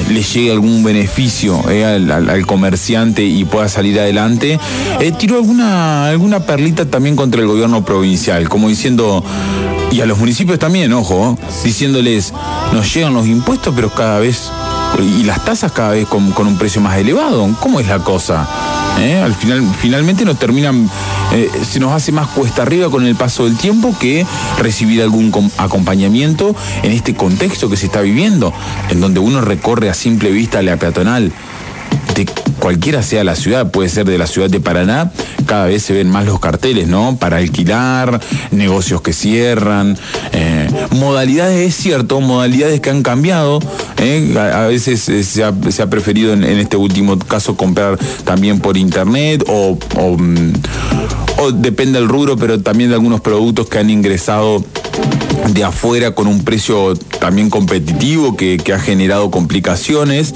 le llegue algún beneficio al comerciante y pueda salir adelante. Tiró alguna perlita también contra el gobierno provincial, como diciendo, y a los municipios también, ojo, diciéndoles, nos llegan los impuestos, pero cada vez, y las tasas cada vez con un precio más elevado. ¿Cómo es la cosa? Finalmente nos terminan, se nos hace más cuesta arriba con el paso del tiempo que recibir algún acompañamiento en este contexto que se está viviendo, en donde uno recorre a simple vista la peatonal de cualquiera sea la ciudad, puede ser de la ciudad de Paraná, cada vez se ven más los carteles, ¿no? Para alquilar, negocios que cierran, modalidades, es cierto, modalidades que han cambiado, a veces se ha preferido en este último caso comprar también por internet o depende del rubro, pero también de algunos productos que han ingresado de afuera con un precio también competitivo que ha generado complicaciones.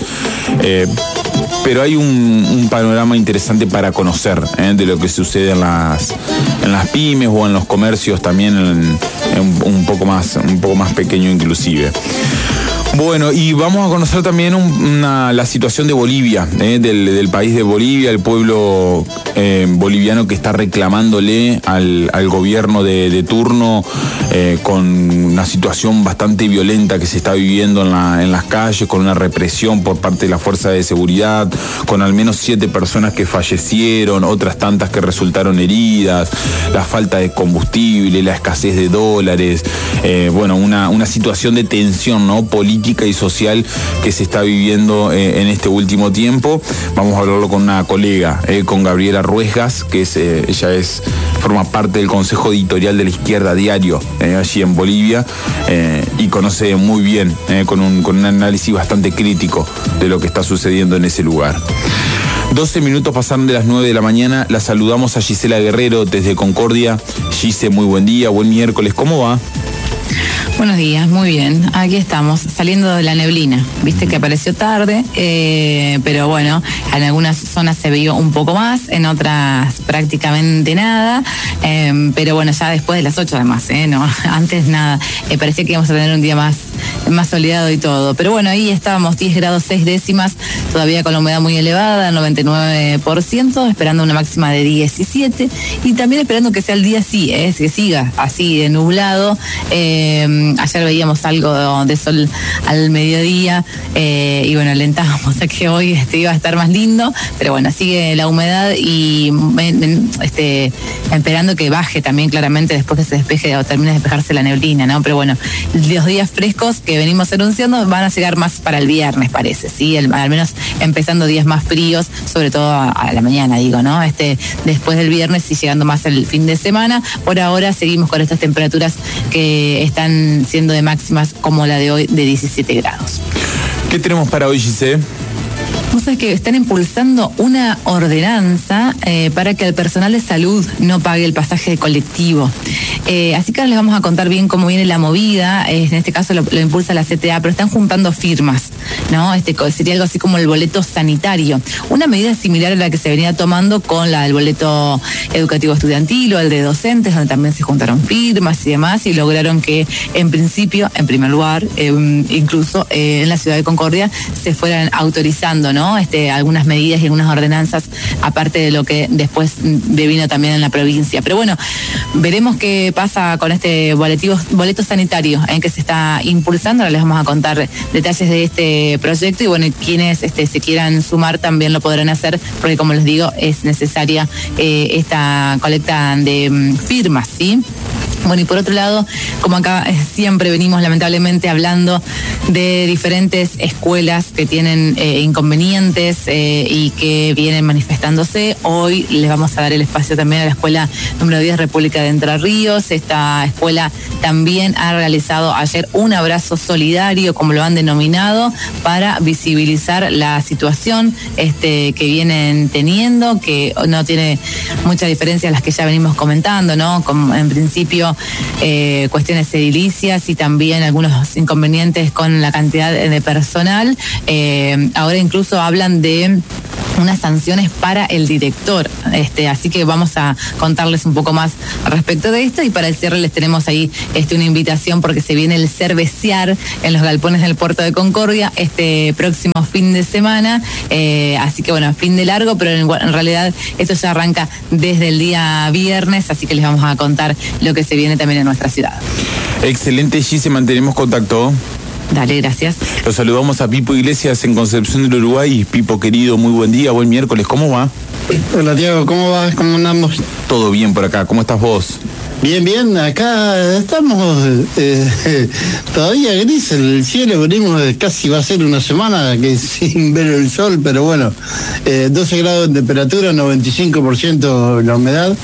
Pero hay un panorama interesante para conocer de lo que sucede en las pymes o en los comercios también un poco más pequeño inclusive. Bueno, y vamos a conocer también la situación de Bolivia, del país de Bolivia, el pueblo boliviano que está reclamándole al gobierno de turno con una situación bastante violenta que se está viviendo en las calles, con una represión por parte de la fuerza de seguridad, con al menos 7 personas que fallecieron, otras tantas que resultaron heridas, la falta de combustible, la escasez de dólares, una situación de tensión, ¿no?, política y social que se está viviendo en este último tiempo. Vamos a hablarlo con una colega, con Gabriela Ruesgas, que forma parte del Consejo Editorial de la Izquierda Diario, allí en Bolivia, y conoce muy bien, con un análisis bastante crítico de lo que está sucediendo en ese lugar. 12 minutos pasaron de las 9 de la mañana, la saludamos a Gisela Guerrero desde Concordia. Gise, muy buen día, buen miércoles, ¿cómo va? Buenos días, muy bien. Aquí estamos, saliendo de la neblina. Viste que apareció tarde, pero bueno, en algunas zonas se vio un poco más, en otras prácticamente nada, pero bueno, ya después de las 8 además, no, antes nada. Parecía que íbamos a tener un día más soleado y todo. Pero bueno, ahí estábamos, 10 grados 6 décimas, todavía con la humedad muy elevada, 99%, esperando una máxima de 17, y también esperando que sea el día así, que siga así de nublado. Ayer veíamos algo de sol al mediodía, y bueno, alentábamos a que hoy iba a estar más lindo, pero bueno, sigue la humedad y esperando que baje también claramente después que se despeje o termine de despejarse la neblina, ¿no? Pero bueno, los días frescos que venimos anunciando van a llegar más para el viernes, parece, ¿sí? Al menos empezando días más fríos, sobre todo a la mañana, digo, ¿no? Después del viernes y llegando más el fin de semana. Por ahora seguimos con estas temperaturas que están siendo de máximas como la de hoy, de 17 grados. ¿Qué tenemos para hoy, Giselle? Vos sabés que están impulsando una ordenanza para que el personal de salud no pague el pasaje colectivo. Así que ahora les vamos a contar bien cómo viene la movida. En este caso lo impulsa la CTA, pero están juntando firmas, ¿no? Sería algo así como el boleto sanitario. Una medida similar a la que se venía tomando con la del boleto educativo estudiantil o el de docentes, donde también se juntaron firmas y demás, y lograron que en principio, en primer lugar, incluso en la ciudad de Concordia, se fueran autorizando, ¿no? Algunas medidas y algunas ordenanzas, aparte de lo que después devino también en la provincia. Pero bueno, veremos qué pasa con este boleto sanitario en que se está impulsando. Ahora les vamos a contar detalles de este proyecto y bueno, quienes se quieran sumar también lo podrán hacer, porque como les digo, es necesaria esta colecta de firmas, ¿sí? Bueno, y por otro lado, como acá siempre venimos lamentablemente hablando de diferentes escuelas que tienen inconvenientes y que vienen manifestándose, hoy les vamos a dar el espacio también a la escuela número 10 República de Entre Ríos. Esta escuela también ha realizado ayer un abrazo solidario, como lo han denominado, para visibilizar la situación que vienen teniendo, que no tiene mucha diferencia a las que ya venimos comentando, ¿no? Como en principio cuestiones edilicias y también algunos inconvenientes con la cantidad de personal. Ahora incluso hablan de unas sanciones para el director. Así que vamos a contarles un poco más respecto de esto, y para el cierre les tenemos ahí una invitación porque se viene el cervecear en los galpones del Puerto de Concordia este próximo fin de semana, así que bueno, fin de largo, pero en realidad esto ya arranca desde el día viernes, así que les vamos a contar lo que se viene también en nuestra ciudad. Excelente, Gise, mantenemos contacto. Dale, gracias. Los saludamos a Pipo Iglesias en Concepción del Uruguay. Pipo, querido, muy buen día, buen miércoles, ¿cómo va? Hola, Tiago, ¿cómo vas? ¿Cómo andamos? Todo bien por acá, ¿cómo estás vos? Bien, bien, acá estamos todavía gris el cielo, venimos casi va a ser una semana que sin ver el sol, pero bueno, 12 grados de temperatura, 95% la humedad,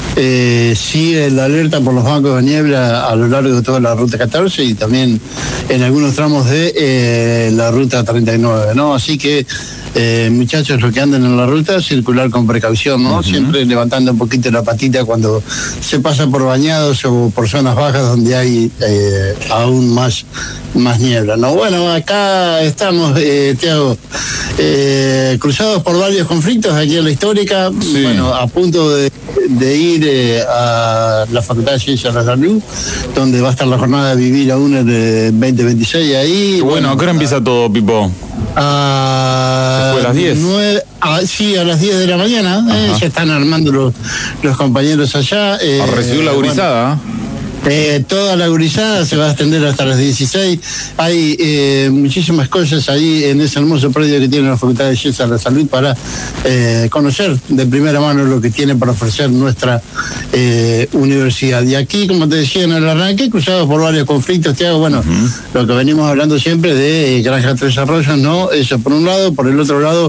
sigue la alerta por los bancos de niebla a lo largo de toda la ruta 14 y también en algunos tramos de la ruta 39, ¿no? Así que muchachos, los que andan en la ruta, circular con precaución, ¿no? Siempre levantando un poquito la patita cuando se pasa por bañados o por zonas bajas donde hay aún más niebla, ¿no? Bueno, acá estamos, Tiago, cruzados por varios conflictos aquí en la Histórica, sí. Bueno, a punto de ir a la Facultad de Ciencias de la Salud, donde va a estar la jornada de Vivir Aún en el 2026 ahí. Bueno, ¿a qué hora empieza todo, Pipo? Después de las 10. Sí, a las 10 de la mañana, ya están armando los compañeros allá. A recibir la gurizada. Toda la gurizada se va a extender hasta las 16. Hay muchísimas cosas ahí en ese hermoso predio que tiene la Facultad de Ciencias de la Salud para conocer de primera mano lo que tiene para ofrecer nuestra universidad. Y aquí, como te decía en el arranque, cruzados por varios conflictos, Tiago, bueno, lo que venimos hablando siempre de Granja Tres Arroyos, ¿no? Eso por un lado. Por el otro lado,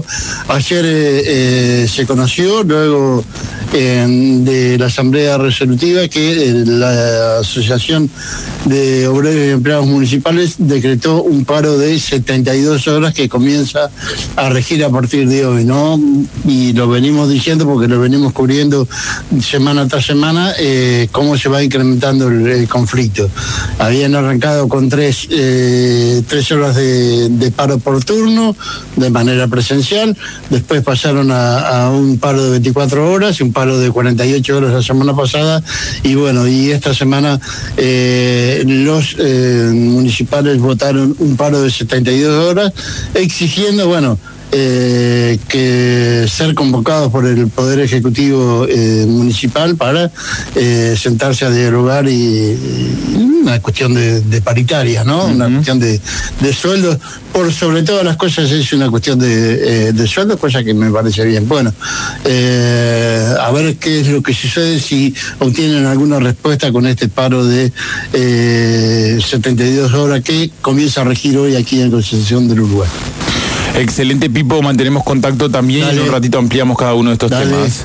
ayer se conoció, luego de la Asamblea Resolutiva, que la Asociación de Obreros y Empleados Municipales decretó un paro de 72 horas que comienza a regir a partir de hoy, ¿no? Y lo venimos diciendo porque lo venimos cubriendo semana tras semana, cómo se va incrementando el conflicto. Habían arrancado con tres horas de paro por turno, de manera presencial, después pasaron a un paro de 24 horas, un paro de 48 horas la semana pasada, y bueno, y esta semana los municipales votaron un paro de 72 horas, exigiendo, bueno, que ser convocados por el Poder Ejecutivo Municipal para sentarse a dialogar y una cuestión de paritarias, ¿no? Una cuestión de sueldos, por sobre todas las cosas es una cuestión de sueldos, cosa que me parece bien. Bueno, a ver qué es lo que sucede, si obtienen alguna respuesta con este paro de 72 horas que comienza a regir hoy aquí en Concepción del Uruguay. Excelente, Pipo, mantenemos contacto también. Dale. Y en un ratito ampliamos cada uno de estos temas.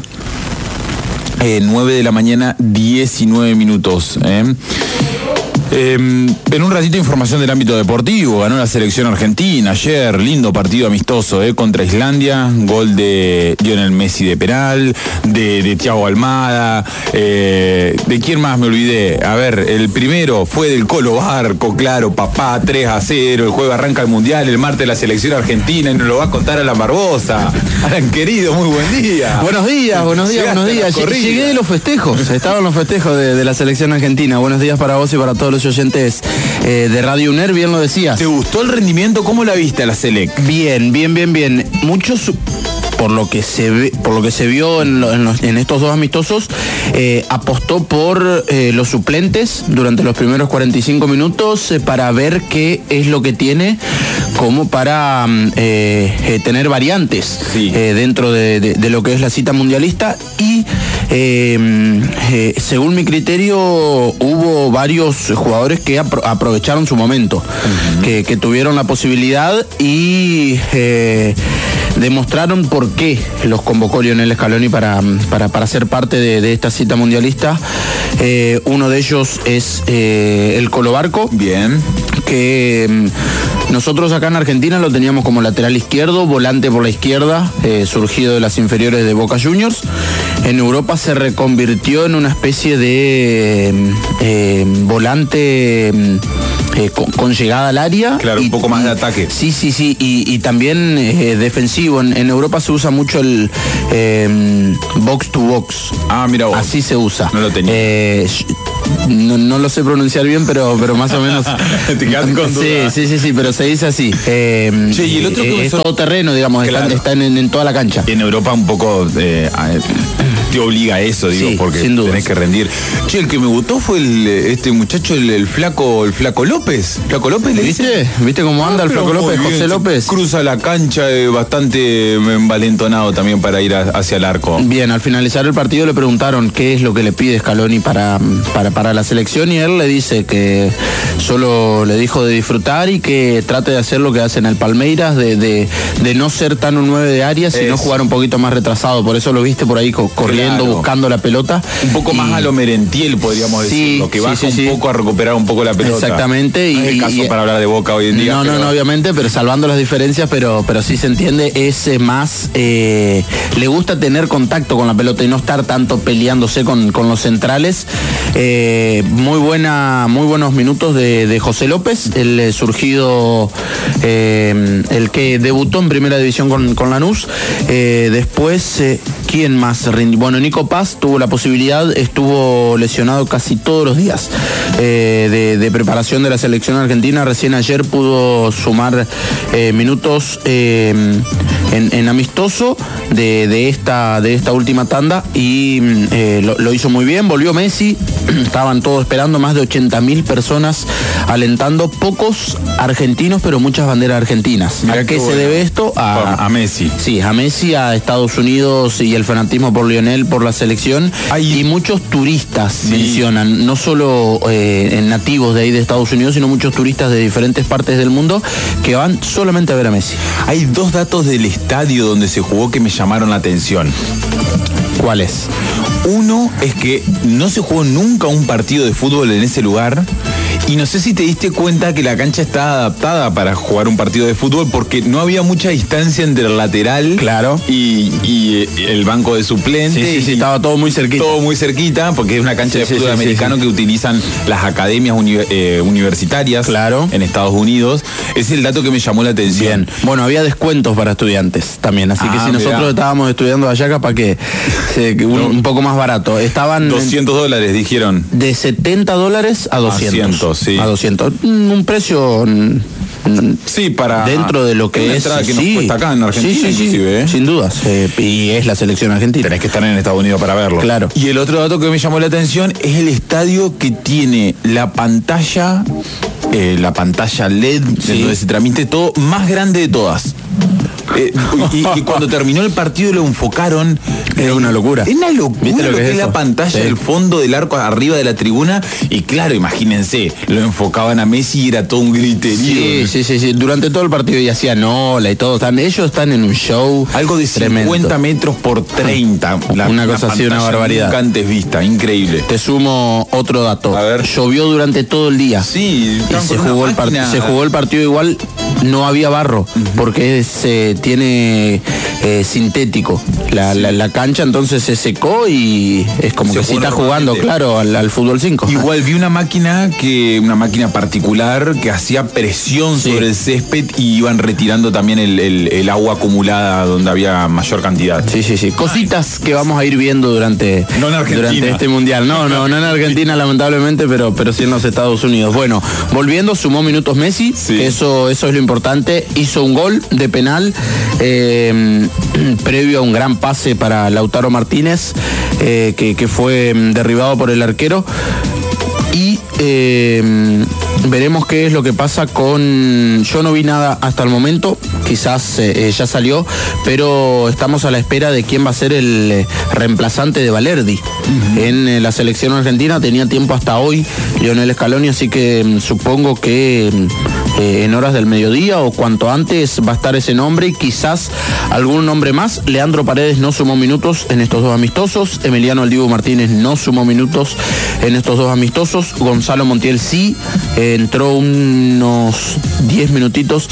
9 de la mañana, 19 minutos. En un ratito información del ámbito deportivo. Ganó la selección argentina ayer, lindo partido amistoso contra Islandia, gol de Lionel Messi de penal, de Thiago Almada, de quién más me olvidé. A ver, el primero fue del Colo Barco, claro, papá, 3-0, el jueves arranca el Mundial, el martes la selección argentina y nos lo va a contar Alan Barbosa. Alan, querido, muy buen día. Buenos días. Llegué de los festejos, estaban los festejos de la selección argentina. Buenos días para vos y para todos los oyentes de Radio UNER, bien lo decías. ¿Te gustó el rendimiento? ¿Cómo la viste a la Selec? Bien. Muchos, por lo que se vio en estos dos amistosos, apostó por los suplentes durante los primeros 45 minutos para ver qué es lo que tiene como para tener variantes dentro de lo que es la cita mundialista, y según mi criterio hubo varios jugadores que aprovecharon su momento, que tuvieron la posibilidad y demostraron por qué los convocó Lionel Scaloni para ser parte de esta cita mundialista. Uno de ellos es el Colo Barco. Bien. Que nosotros acá en Argentina lo teníamos como lateral izquierdo, volante por la izquierda, surgido de las inferiores de Boca Juniors. En Europa se reconvirtió en una especie de volante con llegada al área. Claro, un poco más de ataque. Sí, y también defensivo. En Europa se usa mucho el box to box. Ah, mira vos. Así se usa. No lo tenía. No lo sé pronunciar bien, pero más o menos. Te quedaste con duda. Sí, pero se dice así. Che, y el otro que es todo terreno, digamos, claro. está en toda la cancha. En Europa un poco te obliga a eso, digo, Sí, porque sin duda. tenés que rendir. Che, el que me gustó fue este muchacho, el flaco López. ¿Flaco López le dice? ¿Viste cómo anda el Pero Flaco muy López, bien, José López? Cruza la cancha bastante envalentonado también para ir hacia el arco. Bien, al finalizar el partido le preguntaron qué es lo que le pide Scaloni para la selección y él le dice que solo le dijo de disfrutar y que trate de hacer lo que hacen el Palmeiras, de no ser tan un 9 de área, sino jugar un poquito más retrasado. Por eso lo viste por ahí corriendo, Claro. buscando la pelota. Un poco más a lo Merentiel, podríamos decirlo, que baja un poco a recuperar un poco la pelota. Exactamente. No es el caso para hablar de Boca hoy en día. No, obviamente, pero salvando las diferencias, pero sí se entiende, es más, le gusta tener contacto con la pelota y no estar tanto peleándose con los centrales. Muy buenos minutos de José López, el surgido, el que debutó en primera división con Lanús. Después, ¿quién más rindió? Bueno, Nico Paz tuvo la posibilidad, estuvo lesionado casi todos los días de preparación de la selección argentina. Recién ayer pudo sumar minutos en amistoso de esta última tanda y lo hizo muy bien. Volvió Messi, estaban todos esperando, más de 80.000 personas alentando, pocos argentinos, pero muchas banderas argentinas. Mirá ¿A qué qué se bueno. debe esto? A Messi. Sí, a Messi, a Estados Unidos y el fanatismo por Lionel, por la selección. Y muchos turistas mencionan, no solo nativos de ahí de Estados Unidos, sino muchos turistas de diferentes partes del mundo que van solamente a ver a Messi. Hay dos datos del estadio donde se jugó que me llamaron la atención. ¿Cuáles? Uno es que no se jugó nunca un partido de fútbol en ese lugar. Y no sé si te diste cuenta que la cancha está adaptada para jugar un partido de fútbol porque no había mucha distancia entre el lateral y el banco de suplentes. Sí, estaba todo muy cerquita. Todo muy cerquita porque es una cancha de fútbol americano que utilizan las academias universitarias en Estados Unidos. Es el dato que me llamó la atención. Bien. Bueno, había descuentos para estudiantes también, así que si nosotros estábamos estudiando allá, capaz que un poco más barato. Estaban $200, dijeron. De $70 a 200. Sí. A 200. Un precio... Sí, para... dentro de lo que una es... entrada que nos cuesta acá en Argentina, inclusive. Sin dudas. Y es la selección argentina. Tenés que estar en Estados Unidos para verlo. Claro. Y el otro dato que me llamó la atención es el estadio que tiene la pantalla LED, donde se transmite todo, más grande de todas. Y cuando terminó el partido lo enfocaron. Era una locura. Es una locura. ¿Viste lo que es la eso? pantalla del fondo del arco arriba de la tribuna. Y claro, imagínense, lo enfocaban a Messi y era todo un griterío. Sí. Durante todo el partido y hacían ola y todo. Ellos están en un show. Algo de 50 metros por 30. Una cosa así, una barbaridad. Nunca antes vista, increíble. Te sumo otro dato. A ver. Llovió durante todo el día. Sí, y se jugó el partido igual, no había barro, porque se tiene sintético la cancha, entonces se secó y es como que si está jugando, claro, al fútbol 5. Igual vi una máquina particular que hacía presión sobre el césped y iban retirando también el agua acumulada donde había mayor cantidad. Sí. Cositas que vamos a ir viendo durante este mundial. No en Argentina lamentablemente, pero sí en los Estados Unidos. Bueno, volviendo, sumó minutos Messi, que eso es lo importante. Hizo un gol de penal previo a un gran pase para Lautaro Martínez, que fue derribado por el arquero. Y veremos qué es lo que pasa con... Yo no vi nada hasta el momento, quizás ya salió, pero estamos a la espera de quién va a ser el reemplazante de Valerdi. En la selección argentina tenía tiempo hasta hoy Lionel Scaloni, así que supongo que en horas del mediodía o cuanto antes va a estar ese nombre y quizás algún nombre más. Leandro Paredes no sumó minutos en estos dos amistosos, Emiliano El Dibu Martínez no sumó minutos en estos dos amistosos, Gonzalo Montiel sí, entró unos 10 minutitos,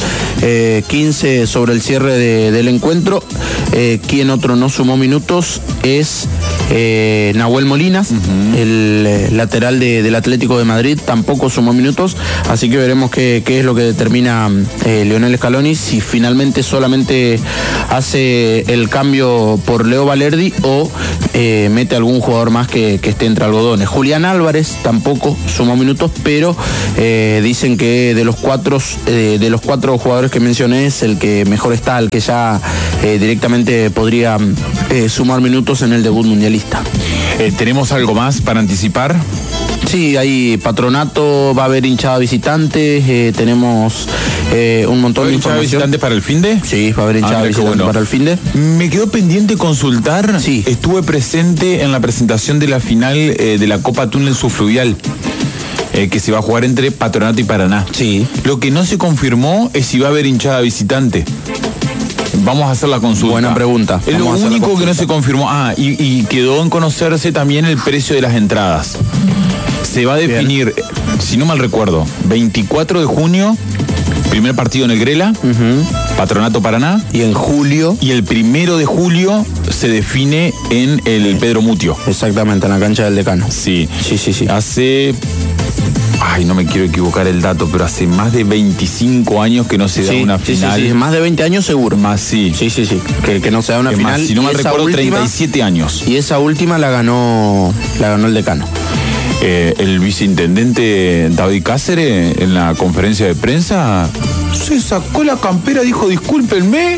15 sobre el cierre del encuentro. Quien otro no sumó minutos es Nahuel Molinas, el lateral del Atlético de Madrid, tampoco sumó minutos, así que veremos qué es lo que determina Lionel Scaloni, si finalmente solamente hace el cambio por Leo Valerdi o mete algún jugador más que esté entre algodones. Julián Álvarez tampoco sumó minutos, pero dicen que de los cuatro jugadores que mencioné es el que mejor está, el que ya directamente podría sumar minutos en el debut mundialista. ¿Tenemos algo más para anticipar? Sí, hay Patronato, va a haber hinchada visitante, tenemos un montón de información. ¿Hinchada visitante para el finde? Sí, va a haber hinchada visitante para el finde. Me quedó pendiente consultar, sí. Estuve presente en la presentación de la final de la Copa Túnel Subfluvial. Que se va a jugar entre Patronato y Paraná. Sí. Lo que no se confirmó es si va a haber hinchada visitante. Vamos a hacer la consulta. Buena pregunta. Es lo único que no se confirmó. Y quedó en conocerse también el precio de las entradas. Se va a definir, si no mal recuerdo, 24 de junio, primer partido en el Grela, Patronato Paraná. Y en julio. Y el 1 de julio se define en el Pedro Mutio. Exactamente, en la cancha del Decano. Sí. Sí. Hace... no me quiero equivocar el dato, pero hace más de 25 años que no se da una final. Sí, más de 20 años seguro. Más, sí. Sí. Que no se da una final. Más, si no me recuerdo, última, 37 años. Y esa última la ganó el Decano. El viceintendente David Cáceres, en la conferencia de prensa, se sacó la campera, dijo, discúlpenme.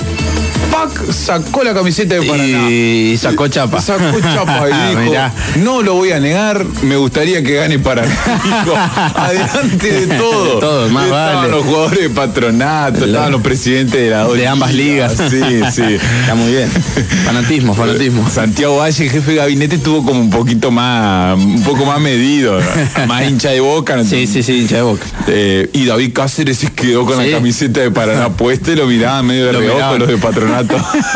Sacó la camiseta de Paraná. Y sacó chapa. Sacó chapa y dijo, no lo voy a negar, me gustaría que gane Paraná. Dijo, adelante de todo. Todo, más estaban vale. los jugadores de Patronato, estaban los presidentes de ambas ligas. Sí. Está muy bien. Fanatismo. Santiago Valle, el jefe de gabinete, estuvo como un poco más medido, más hincha de Boca. ¿No? Sí, hincha de Boca. Y David Cáceres se quedó con la camiseta de Paraná puesta y lo miraba medio de reojo los de Patronato.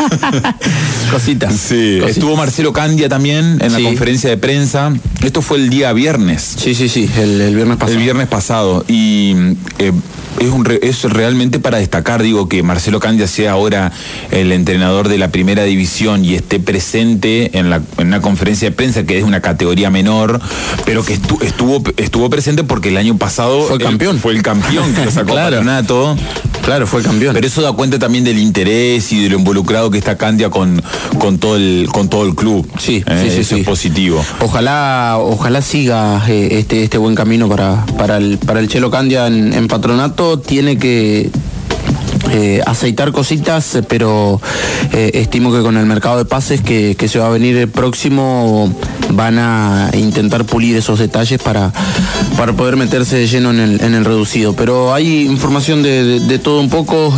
Cositas. Sí. Estuvo Marcelo Candia también en la conferencia de prensa. Esto fue el día viernes. Sí, el viernes pasado. El viernes pasado. Y es realmente para destacar, digo, que Marcelo Candia sea ahora el entrenador de la primera división y esté presente en una conferencia de prensa que es una categoría menor, pero que estuvo presente porque el año pasado fue el campeón que lo sacó Patronato. Claro, fue campeón. Pero eso da cuenta también del interés y de lo involucrado que está Candia con todo el club. Sí. Eso es positivo. Ojalá siga este buen camino para el Chelo Candia en Patronato. Tiene que aceitar cositas, pero estimo que con el mercado de pases que se va a venir el próximo van a intentar pulir esos detalles para poder meterse de lleno en el reducido. Pero hay información de todo un poco.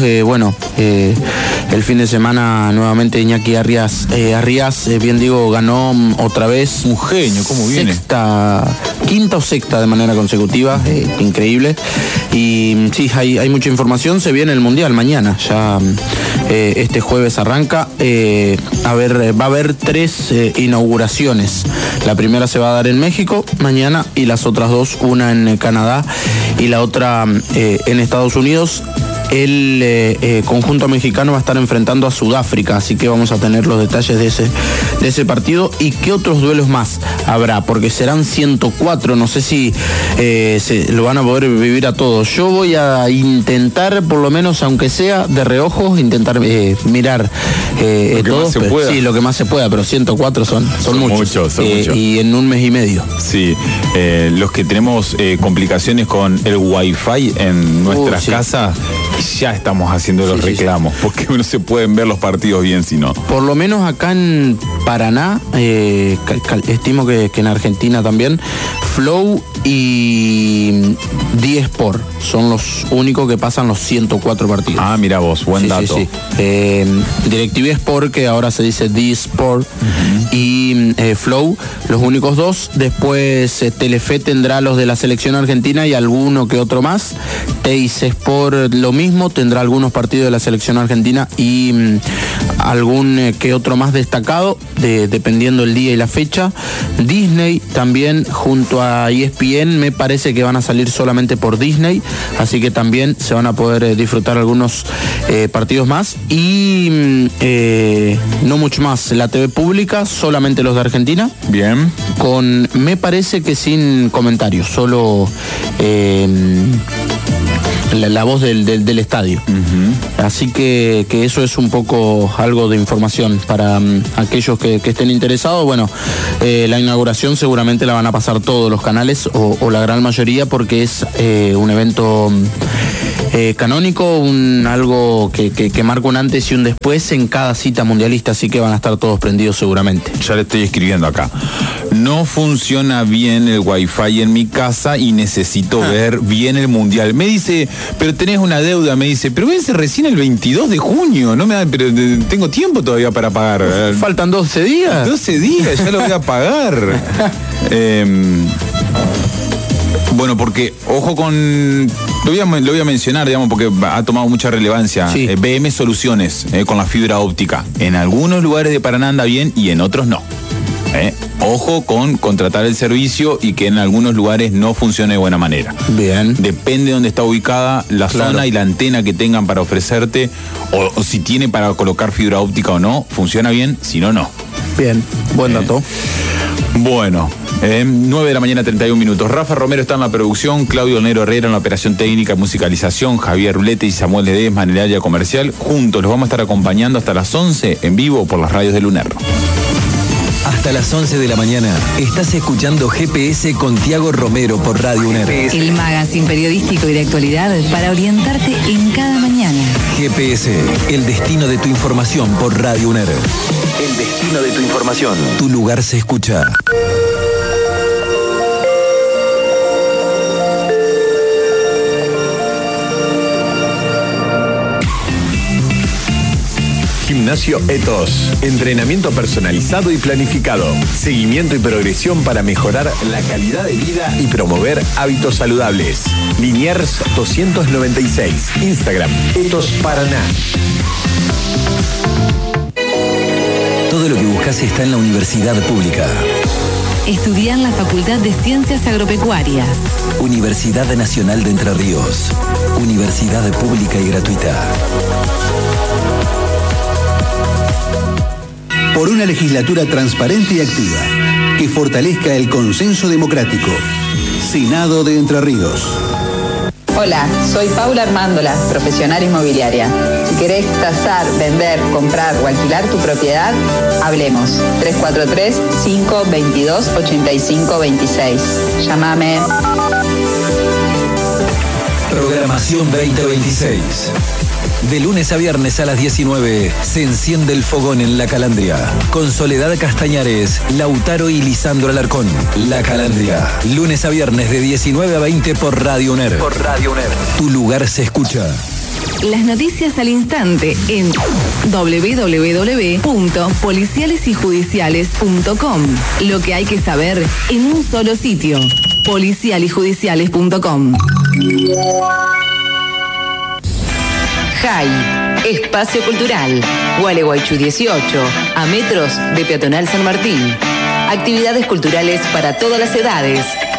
El fin de semana nuevamente Iñaki Arrias, bien digo, ganó otra vez. Un genio, ¿cómo viene? Quinta o sexta de manera consecutiva, increíble. Y sí, hay mucha información. Se viene el Mundial mañana, ya este jueves arranca. Va a haber 3 inauguraciones. La primera se va a dar en México mañana y las otras 2, una en Canadá y la otra en Estados Unidos. El conjunto mexicano va a estar enfrentando a Sudáfrica, así que vamos a tener los detalles de ese partido y qué otros duelos más habrá, porque serán 104, no sé si lo van a poder vivir a todos. Yo voy a intentar, por lo menos, aunque sea de reojo, intentar mirar todos. Sí, lo que más se pueda, pero 104 son muchos. Son muchos. Y en un mes y medio. Sí, los que tenemos complicaciones con el wifi en nuestras casas, ya estamos haciendo los reclamos, porque no se pueden ver los partidos bien si no. Por lo menos acá en Paraná, estimo que en Argentina también, Flow y D-Sport son los únicos que pasan los 104 partidos. Mira vos, buen dato. Sí. DirecTV Sport, que ahora se dice D-Sport, y Flow, los únicos 2. Después Telefe tendrá los de la selección argentina y alguno que otro más. Teis Sport lo mismo. mismo tendrá algunos partidos de la selección argentina y algún que otro más destacado, dependiendo el día y la fecha. Disney también junto a ESPN, me parece que van a salir solamente por Disney, así que también se van a poder disfrutar algunos partidos más y no mucho más. La TV pública, solamente los de Argentina. Bien. Me parece que sin comentarios, solo la voz del estadio. Uh-huh. Así que eso es un poco algo de información para aquellos que estén interesados. Bueno, la inauguración seguramente la van a pasar todos los canales o la gran mayoría, porque es un evento canónico, algo que marca un antes y un después en cada cita mundialista, así que van a estar todos prendidos seguramente. Ya le estoy escribiendo acá. No funciona bien el wifi en mi casa y necesito ver bien el mundial. Me dice, pero tenés una deuda, me dice, pero vence recién el 22 de junio, no me da, pero tengo tiempo todavía para pagar. Faltan 12 días. 12 días, ya lo voy a pagar. Bueno, porque, ojo con... Lo voy a mencionar, digamos, porque ha tomado mucha relevancia. Sí. BM Soluciones, con la fibra óptica. En algunos lugares de Paraná anda bien y en otros no. Ojo con contratar el servicio y que en algunos lugares no funcione de buena manera. Bien. Depende de dónde está ubicada la zona y la antena que tengan para ofrecerte, o si tiene para colocar fibra óptica o no, funciona bien, si no, no. Bien, buen dato. Bueno, 9 de la mañana, 31 minutos. Rafa Romero está en la producción, Claudio Nero Herrera en la operación técnica y musicalización, Javier Rulete y Samuel Ledesma en el área comercial. Juntos los vamos a estar acompañando hasta las 11 en vivo por las radios de Lunerro. Hasta las 11 de la mañana estás escuchando GPS con Tiago Romero por Radio UNER. El magazine periodístico y de actualidad para orientarte en cada mañana. GPS, el destino de tu información por Radio UNER. El destino de tu información. Tu lugar se escucha. Gimnasio Ethos. Entrenamiento personalizado y planificado. Seguimiento y progresión para mejorar la calidad de vida y promover hábitos saludables. Liniers 296. Instagram Ethos Paraná. Todo lo que buscas está en la universidad pública. Estudiar en la Facultad de Ciencias Agropecuarias. Universidad Nacional de Entre Ríos. Universidad pública y gratuita. Por una legislatura transparente y activa, que fortalezca el consenso democrático. Senado de Entre Ríos. Hola, soy Paula Armándola, profesional inmobiliaria. Si querés tasar, vender, comprar o alquilar tu propiedad, hablemos. 343-522-8526. Llámame. Programación 2026. De lunes a viernes a las 19 se enciende el fogón en La Calandria. Con Soledad Castañares, Lautaro y Lisandro Alarcón. La Calandria. Lunes a viernes de 19 a 20 por Radio UNER. Por Radio UNER. Tu lugar se escucha. Las noticias al instante en www.policialesyjudiciales.com. Lo que hay que saber en un solo sitio. policialyjudiciales.com. JAI, Espacio Cultural, Gualeguaychú 18, a metros de Peatonal San Martín. Actividades culturales para todas las edades.